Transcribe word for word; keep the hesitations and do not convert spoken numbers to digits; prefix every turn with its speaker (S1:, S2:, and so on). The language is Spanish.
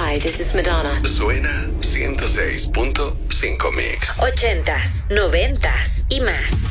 S1: Hi, this is Madonna.
S2: Suena ciento seis punto cinco Mix.
S3: Ochentas, noventas y más.